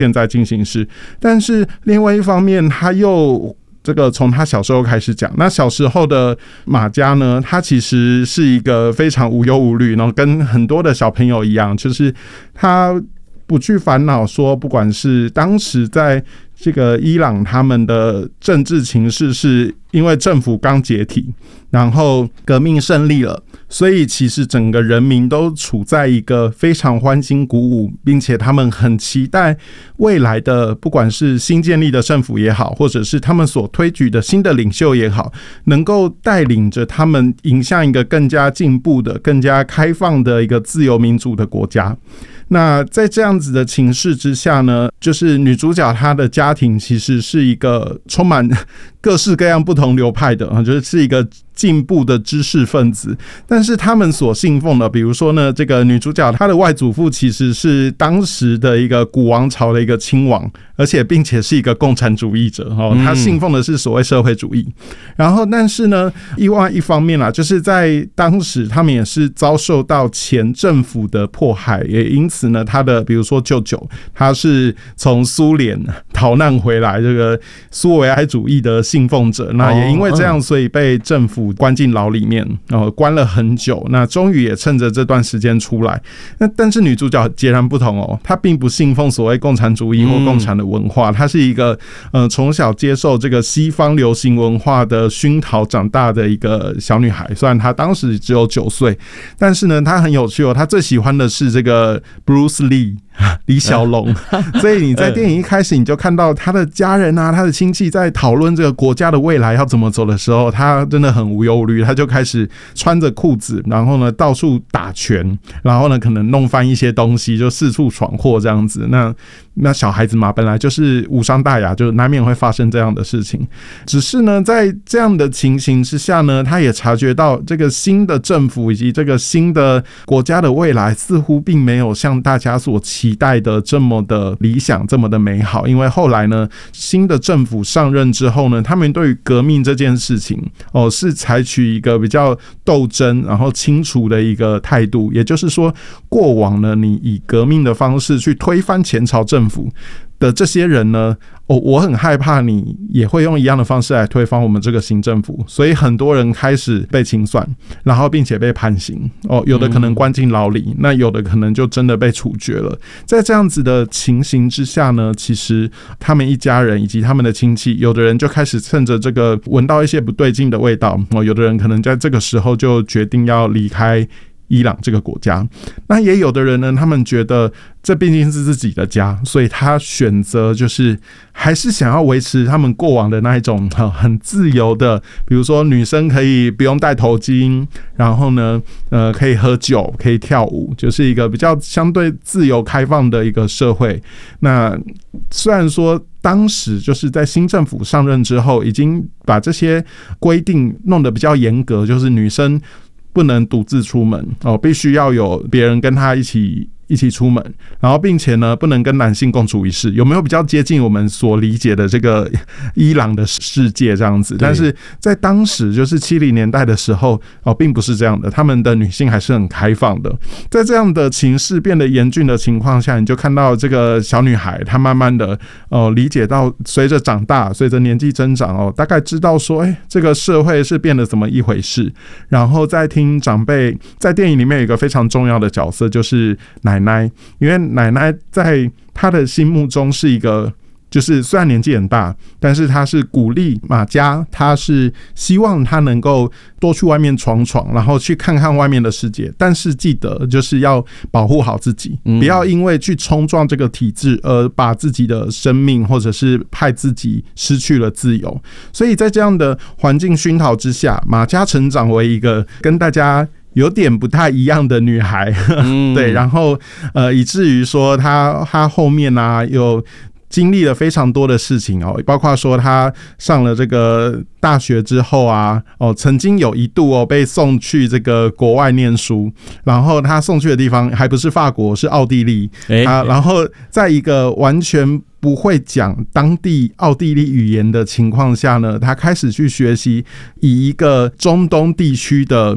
现在进行式。但是另外一方面，他又这个从他小时候开始讲，那小时候的马家呢，他其实是一个非常无忧无虑，然后跟很多的小朋友一样，就是他不去烦恼说，不管是当时在这个伊朗他们的政治情势是因为政府刚解体，然后革命胜利了，所以其实整个人民都处在一个非常欢欣鼓舞，并且他们很期待未来的不管是新建立的政府也好，或者是他们所推举的新的领袖也好，能够带领着他们迎向一个更加进步的、更加开放的一个自由民主的国家。那在这样子的情势之下呢，就是女主角她的家庭其实是一个充满各式各样不同流派的，就是一个进步的知识分子，但是他们所信奉的，比如说呢，这个女主角她的外祖父其实是当时的一个古王朝的一个亲王，而且并且是一个共产主义者，他信奉的是所谓社会主义。然后但是呢，另外一方面啦，就是在当时他们也是遭受到前政府的迫害，也因此呢，他的比如说舅舅他是从苏联逃难回来，这个苏维埃主义的信奉者，那也因为这样，所以被政府关进牢里面，关了很久，那终于也趁着这段时间出来。那但是女主角截然不同哦，她并不信奉所谓共产主义或共产的文化，她是一个从小接受这个西方流行文化的熏陶长大的一个小女孩。虽然她当时只有9岁，但是呢，她很有趣哦，她最喜欢的是这个 Bruce Lee。李小龙，所以你在电影一开始你就看到他的家人啊，他的亲戚在讨论这个国家的未来要怎么走的时候，他真的很无忧无虑，他就开始穿着裤子，然后呢到处打拳，然后呢可能弄翻一些东西，就四处闯祸这样子。那小孩子嘛，本来就是无伤大雅，就难免会发生这样的事情。只是呢，在这样的情形之下呢，他也察觉到这个新的政府以及这个新的国家的未来似乎并没有像大家所期待的这么的理想，这么的美好。因为后来呢，新的政府上任之后呢，他们对于革命这件事情是采取一个比较斗争然后清除的一个态度。也就是说，过往呢，你以革命的方式去推翻前朝政府的这些人呢，我很害怕你也会用一样的方式来推翻我们这个新政府，所以很多人开始被清算，然后并且被判刑，有的可能关进牢里，那有的可能就真的被处决了。在这样子的情形之下呢，其实他们一家人以及他们的亲戚，有的人就开始趁着这个闻到一些不对劲的味道，有的人可能在这个时候就决定要离开伊朗这个国家。那也有的人呢，他们觉得这毕竟是自己的家，所以他选择就是还是想要维持他们过往的那一种很自由的，比如说女生可以不用戴头巾，然后呢可以喝酒，可以跳舞，就是一个比较相对自由开放的一个社会。那虽然说当时就是在新政府上任之后，已经把这些规定弄得比较严格，就是女生不能独自出门必须要有别人跟她一起出门，然后并且呢不能跟男性共处一室。有没有比较接近我们所理解的这个伊朗的世界这样子？但是在当时就是70年代的时候并不是这样的，他们的女性还是很开放的。在这样的情势变得严峻的情况下，你就看到这个小女孩她慢慢的理解到，随着长大，随着年纪增长大概知道说这个社会是变得怎么一回事。然后再听长辈，在电影里面有一个非常重要的角色，就是奶奶，因为奶奶在她的心目中是一个，就是虽然年纪很大，但是她是鼓励马家，她是希望她能够多去外面闯闯，然后去看看外面的世界，但是记得就是要保护好自己，不要因为去冲撞这个体制而把自己的生命或者是害自己失去了自由。所以在这样的环境熏陶之下，马家成长为一个跟大家有点不太一样的女孩，对，然后以至于说她后面啊有经历了非常多的事情包括说她上了这个大学之后啊曾经有一度被送去这个国外念书，然后她送去的地方还不是法国，是奥地利然后在一个完全不会讲当地奥地利语言的情况下呢，他开始去学习以一个中东地区的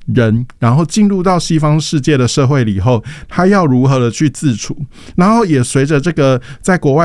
人，然后进入到西方世界的社会里以后，他要如何的去自处，然后也随着这个在国外